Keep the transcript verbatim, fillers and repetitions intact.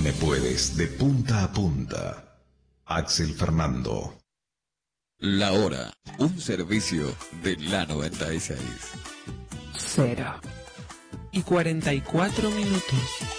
Me puedes de punta a punta. Axel Fernando. La hora, un servicio de la noventa y seis. Cero. Y cuarenta y cuatro minutos.